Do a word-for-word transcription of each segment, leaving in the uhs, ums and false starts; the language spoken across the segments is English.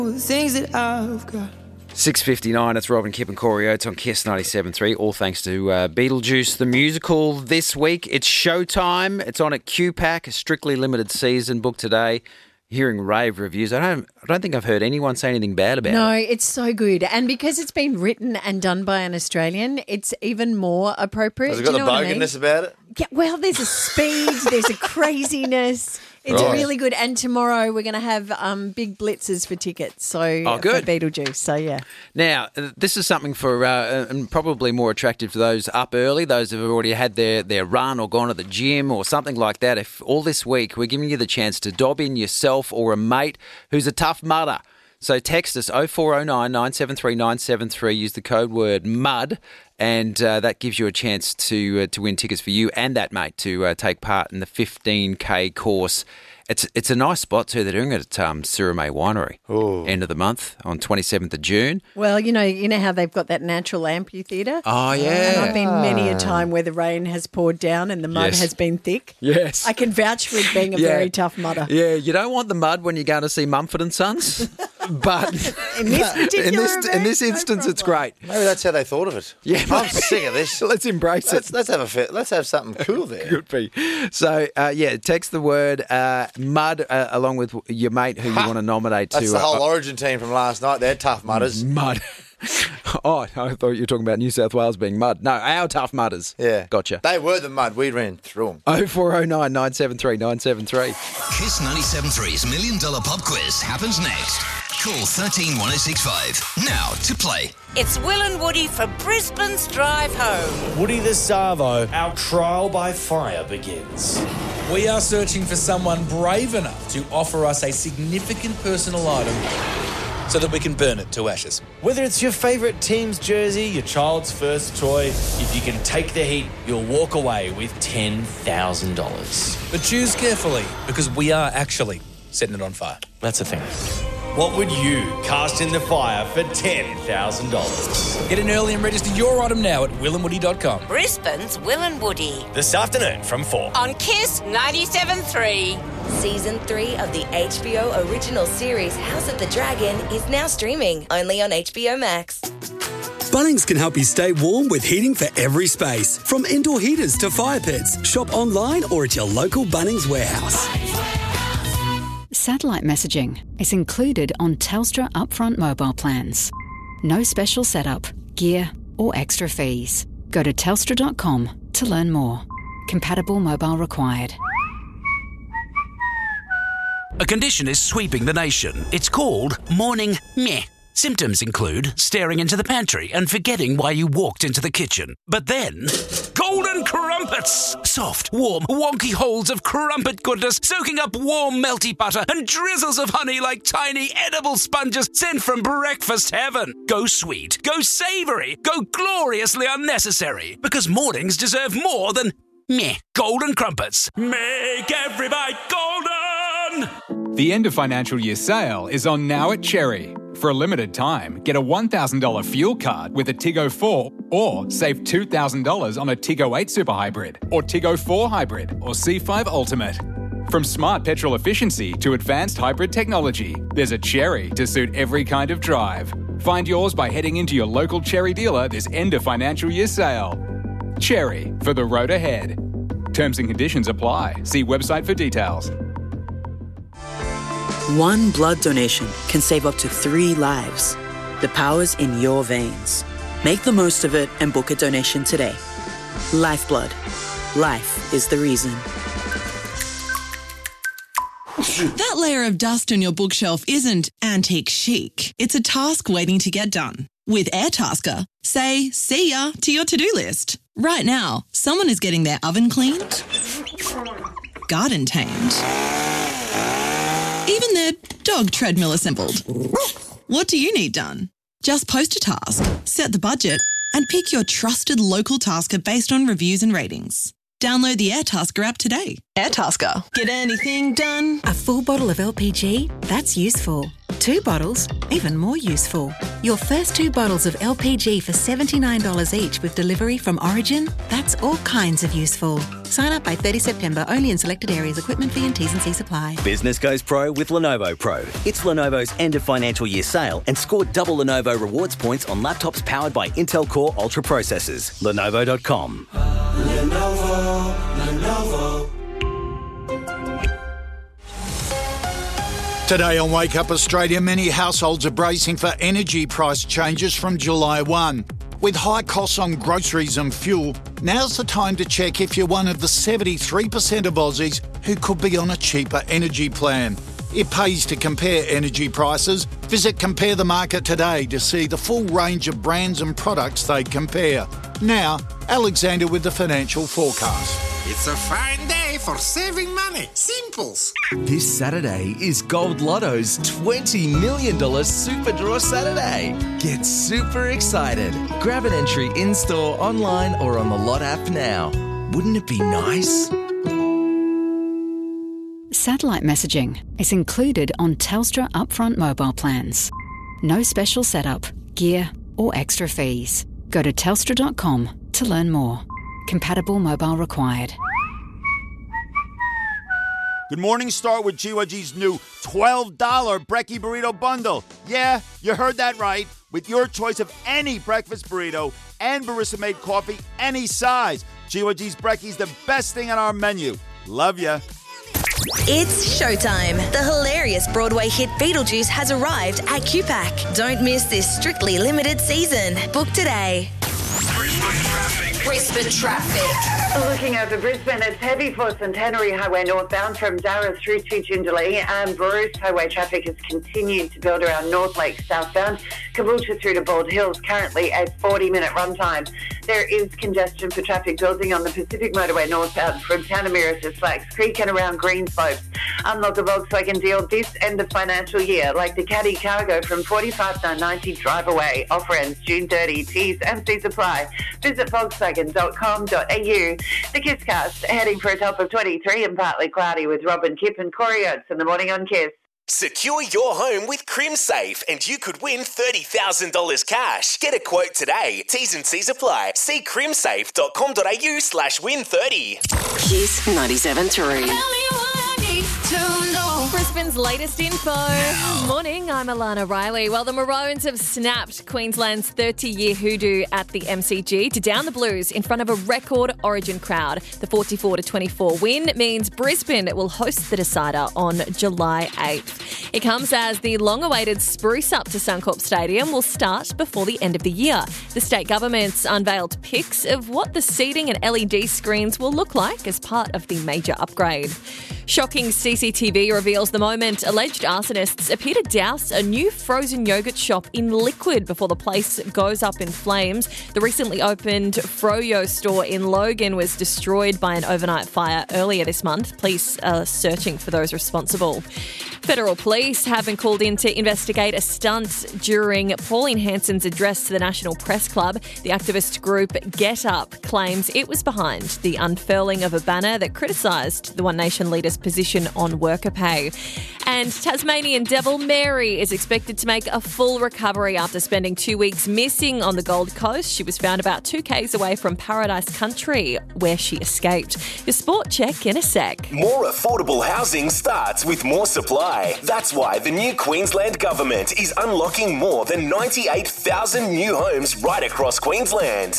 The things that I've got. six fifty-nine, it's Robin, Kip and Corey Oates on Kiss ninety-seven point three, all thanks to uh, Beetlejuice, the musical this week. It's showtime. It's on at Q PAC, a strictly limited season, booked today. Hearing rave reviews. I don't I don't think I've heard anyone say anything bad about no, it. No, it's so good. And because it's been written and done by an Australian, it's even more appropriate. Has it got Do the you know what I mean? boganness about it? Yeah, well, there's a speed, there's a craziness. It's Right. really good. And tomorrow we're going to have um, big blitzes for tickets. So Oh, good. For Beetlejuice. So, yeah. Now, uh, this is something for, uh, and probably more attractive for those up early, those who have already had their, their run or gone to the gym or something like that. If all this week we're giving you the chance to dob in yourself or a mate who's a tough mudder. So text us oh four oh nine, nine seven three, nine seven three, use the code word MUD, and uh, that gives you a chance to uh, to win tickets for you and that mate to uh, take part in the fifteen K course. It's it's a nice spot too. They're doing it at um, Sirame Winery, Ooh. end of the month on twenty-seventh of June. Well, you know, you know how they've got that natural amphitheatre? Oh, yeah. And I've been many a time where the rain has poured down and the mud Yes. has been thick. Yes. I can vouch for it being a Yeah. very tough mudder. Yeah, you don't want the mud when you're going to see Mumford and Sons, but In this particular in this event, in this no instance, it's problem. great. Maybe that's how they thought of it. Yeah, I'm mate. sick of this. Let's embrace Let's, it. let's have a fit. Let's have something cool there. Could be. So, uh, yeah, text the word uh, mud uh, along with your mate who you want to nominate That's to the uh, whole uh, Origin team from last night. They're tough mutters. mud. Oh, I thought you were talking about New South Wales being mud. No, our tough mudders. Yeah. Gotcha. They were the mud. We ran through them. oh four oh nine, nine seven three, nine seven three. Kiss ninety-seven point three's Million Dollar Pop Quiz happens next. Call one three one oh six five now to play. It's Will and Woody for Brisbane's Drive Home. Woody the Savo, our trial by fire begins. We are searching for someone brave enough to offer us a significant personal item so that we can burn it to ashes. Whether it's your favourite team's jersey, your child's first toy, if you can take the heat, you'll walk away with ten thousand dollars. But choose carefully, because we are actually setting it on fire. That's the thing. What would you cast in the fire for ten thousand dollars? Get in early and register your item now at will and woody dot com. Brisbane's Will and Woody. This afternoon from four. On Kiss ninety-seven point three. Season three of the H B O original series House of the Dragon is now streaming only on H B O Max. Bunnings can help you stay warm with heating for every space. From indoor heaters to fire pits. Shop online or at your local Bunnings warehouse. Satellite messaging is included on Telstra upfront mobile plans. No special setup, gear or extra fees. Go to telstra dot com to learn more. Compatible mobile required. A condition is sweeping the nation. It's called morning meh. Symptoms include staring into the pantry and forgetting why you walked into the kitchen. But then, golden crumpets! Soft, warm, wonky holes of crumpet goodness soaking up warm, melty butter and drizzles of honey like tiny edible sponges sent from breakfast heaven. Go sweet, go savoury, go gloriously unnecessary. Because mornings deserve more than meh. Golden crumpets. Make every bite golden! The end of financial year sale is on now at Cherry. For a limited time, get a one thousand dollars fuel card with a Tiggo four or save two thousand dollars on a Tiggo eight Super Hybrid or Tiggo four Hybrid or C five Ultimate. From smart petrol efficiency to advanced hybrid technology, there's a Cherry to suit every kind of drive. Find yours by heading into your local Cherry dealer this end of financial year sale. Cherry, for the road ahead. Terms and conditions apply. See website for details. One blood donation can save up to three lives. The power's in your veins. Make the most of it and book a donation today. Lifeblood. Life is the reason. That layer of dust on your bookshelf isn't antique chic. It's a task waiting to get done. With Airtasker, say see ya to your to-do list. Right now, someone is getting their oven cleaned, garden tamed, even their dog treadmill assembled. What do you need done? Just post a task, set the budget, and pick your trusted local tasker based on reviews and ratings. Download the Airtasker app today. Airtasker. Get anything done. A full bottle of L P G? That's useful. Two bottles, even more useful. Your first two bottles of L P G for seventy-nine dollars each with delivery from Origin? That's all kinds of useful. Sign up by thirty September, only in selected areas. Equipment fee and T's and C's apply. Business goes pro with Lenovo Pro. It's Lenovo's end of financial year sale and score double Lenovo rewards points on laptops powered by Intel Core Ultra processors. Lenovo dot com. Lenovo, Lenovo. Today on Wake Up Australia, many households are bracing for energy price changes from July first. With high costs on groceries and fuel, now's the time to check if you're one of the seventy-three percent of Aussies who could be on a cheaper energy plan. It pays to compare energy prices. Visit Compare the Market today to see the full range of brands and products they compare. Now, Alexander with the financial forecast. It's a fine day for saving money. Simples. This Saturday is Gold Lotto's twenty million dollars Super Draw Saturday. Get super excited. Grab an entry in-store, online or on the Lot app now. Wouldn't it be nice? Satellite messaging is included on Telstra upfront mobile plans. No special setup, gear or extra fees. Go to telstra dot com to learn more. Compatible mobile required. Good morning. Start with G Y G's new twelve dollars Brekkie Burrito Bundle. Yeah, you heard that right. With your choice of any breakfast burrito and barista-made coffee, any size. G Y G's Brekkie's the best thing on our menu. Love ya. It's showtime. The hilarious Broadway hit Beetlejuice has arrived at Q PAC. Don't miss this strictly limited season. Book today. Brisbane traffic. Looking over Brisbane, it's heavy for Centenary Highway northbound from Darra through to Joondalup, and Bruce Highway traffic has continued to build around North Lake southbound. Caboolture through to Bald Hills, currently a forty-minute runtime. There is congestion for traffic building on the Pacific Motorway northbound from Tanamira to Slacks Creek and around Green Slopes. Unlock a Volkswagen deal this end of financial year, like the Caddy Cargo from forty-five nine ninety drive away. Offer ends June thirtieth. T's and C's apply. Visit volkswagen dot com dot a u. The KISScast heading for a top of twenty-three and partly cloudy with Robin Kipp and Corey Oates in the morning on Kiss. Secure your home with CrimSafe and you could win thirty thousand dollars cash. Get a quote today. T's and C's apply. See crimsafe dot com dot a u slash win thirty. Kiss ninety-seven point three. Brisbane's latest info. Morning, I'm Alana Riley. Well, the Maroons have snapped Queensland's thirty-year hoodoo at the M C G to down the Blues in front of a record Origin crowd. The forty-four to twenty-four win means Brisbane will host the decider on July eighth. It comes as the long-awaited spruce up to Suncorp Stadium will start before the end of the year. The state government's unveiled pics of what the seating and L E D screens will look like as part of the major upgrade. Shocking C C T V reveals the moment alleged arsonists appear to douse a new frozen yogurt shop in liquid before the place goes up in flames. The recently opened Froyo store in Logan was destroyed by an overnight fire earlier this month. Police are searching for those responsible. Federal police have been called in to investigate a stunt during Pauline Hanson's address to the National Press Club. The activist group Get Up claims it was behind the unfurling of a banner that criticised the One Nation leader's position on worker pay. And Tasmanian Devil Mary is expected to make a full recovery after spending two weeks missing on the Gold Coast. She was found about two k's away from Paradise Country, where she escaped. Your sport check in a sec. More affordable housing starts with more supply. That's why the new Queensland government is unlocking more than ninety-eight thousand new homes right across Queensland.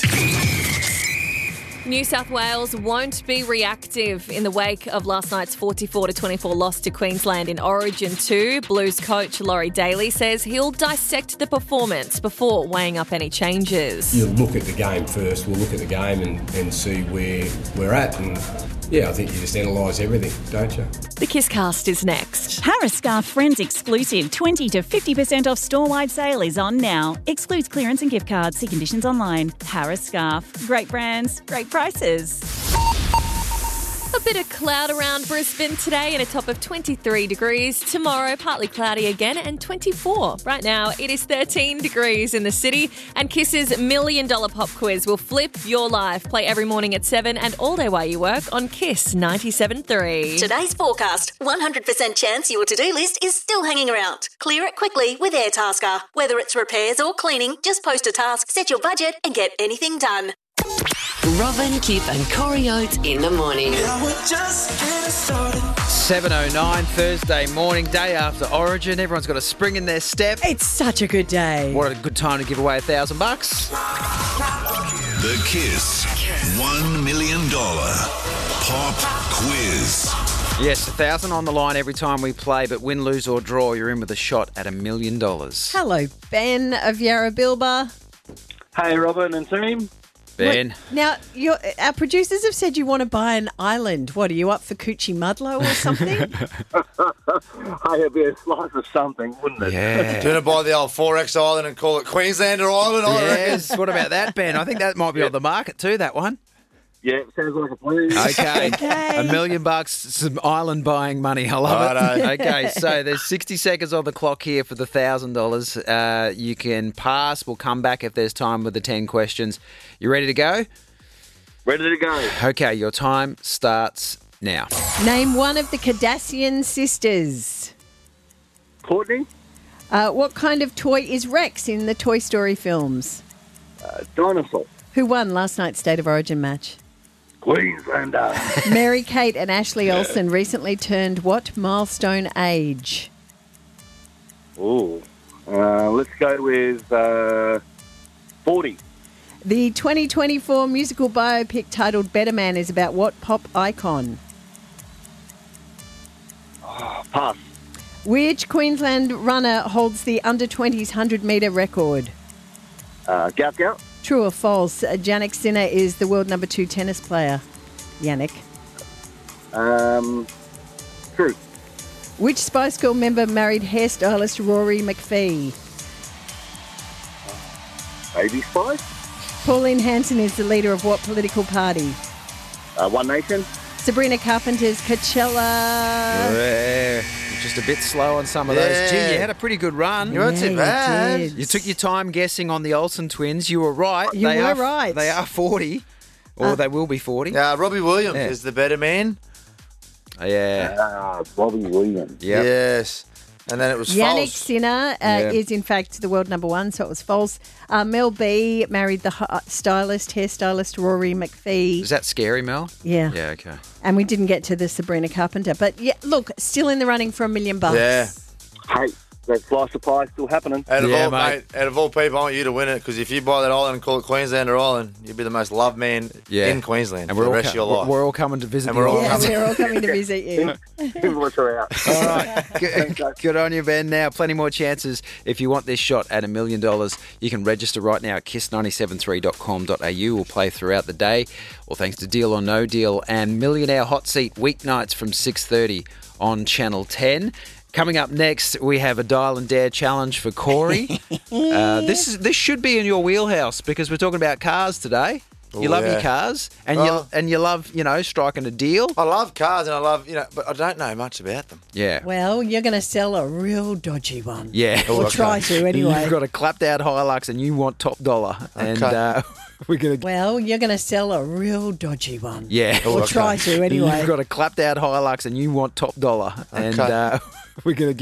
New South Wales won't be reactive in the wake of last night's forty-four to twenty-four loss to Queensland in Origin two. Blues coach Laurie Daly says he'll dissect the performance before weighing up any changes. You look at the game first. We'll look at the game and, and see where we're at. And yeah, I think you just analyse everything, don't you? The KISScast is next. Harris Scarf Friends exclusive twenty to fifty percent off store-wide sale is on now. Excludes clearance and gift cards. See conditions online. Harris Scarf. Great brands, great prices. A bit of cloud around Brisbane today and a top of twenty-three degrees. Tomorrow, partly cloudy again and twenty-four. Right now, it is thirteen degrees in the city. And Kiss's Million Dollar Pop Quiz will flip your life. Play every morning at seven and all day while you work on Kiss ninety-seven point three. Today's forecast. one hundred percent chance your to-do list is still hanging around. Clear it quickly with Airtasker. Whether it's repairs or cleaning, just post a task, set your budget and get anything done. Robin, Kip and Corey Oates in the morning. seven oh nine Thursday morning, day after Origin. Everyone's got a spring in their step. It's such a good day. What a good time to give away a thousand bucks. The Kiss one million dollars Pop Quiz. Yes, a thousand on the line every time we play, but win, lose or draw, you're in with a shot at a million dollars. Hello, Ben of Yarrabilba. Hey, Robin and team. Ben. Wait, now, your, our producers have said you want to buy an island. What, are you up for Coochie Mudlow or something? Hey, it'd be a slice of something, wouldn't it? Yeah. Do you want to buy the old Forex Island and call it Queenslander Island? I Yes, reckon. what about that, Ben? I think that might be on the market too, that one. Yeah, sounds like a plan. Okay. Okay. A million bucks, some island buying money. I love Righto. it. Okay, so there's sixty seconds on the clock here for the one thousand dollars. Uh, you can pass. We'll come back if there's time with the ten questions. You ready to go? Ready to go. Okay, your time starts now. Name one of the Kardashian sisters. Courtney, Uh, what kind of toy is Rex in the Toy Story films? uh, dinosaur, Who won last night's State of Origin match? Queenslander, Mary-Kate and Ashley Olsen recently turned what milestone age? Ooh, uh, let's go with uh, forty. The twenty twenty-four musical biopic titled Better Man is about what pop icon? Oh, pass. Which Queensland runner holds the under twenties one hundred metre record? Uh, Gout Gout, True or false? Uh, Jannik Sinner is the world number two tennis player. Yannick. um, true. Which Spice Girl member married hairstylist Rory McPhee? Baby Spice, Pauline Hanson is the leader of what political party? uh, One Nation, Sabrina Carpenter's Coachella. Yeah, just a bit slow on some of those. Yeah. Gee, you had a pretty good run. You weren't Yeah, too you bad. did. You took your time guessing on the Olsen twins. You were right. You they were are, right. They are forty, or Uh, they will be forty. Uh, Robbie Williams Yeah. is the better man. Yeah. uh, Bobby Williams. Yep. Yes. And then it was Yannick false. Sinner uh, Yeah. is in fact the world number one, so it was false. Uh, Mel B married the ha- stylist, hairstylist Rory McPhee. Is that scary, Mel? Yeah. Yeah, okay. And we didn't get to the Sabrina Carpenter. But yeah, look, still in the running for a million bucks. Yeah. Hey, that slice of pie still happening. Out of, Yeah, all, mate. mate, out of all people, I want you to win it because if you buy that island and call it Queenslander Island, you'll be the most loved man Yeah. in Queensland And for we're the all, rest co- of your life. we're all coming to visit And the we're all island. Yes, we're all coming to visit you. Invoice are out. All right. Good, good on you, Ben. Now, plenty more chances. If you want this shot at a million dollars, you can register right now at kiss nine seven three dot com dot a u. We'll play throughout the day, or thanks to Deal or No Deal and Millionaire Hot Seat weeknights from six thirty on Channel ten. Coming up next, we have a Dial and Dare challenge for Corey. uh, this is this should be in your wheelhouse because we're talking about cars today. You Oh, love yeah. your cars, and Oh. you and you love you know striking a deal. I love cars and I love, you know, but I don't know much about them. Yeah. Well, you're going to sell a real dodgy one. Yeah. Or try to anyway. You've got a clapped out Hilux and you want top dollar. And Okay. uh, we're going to... Well, you're going to sell a real dodgy one. Yeah. Or try to anyway. You've got a clapped out Hilux and you want top dollar. And Okay. uh, we're going to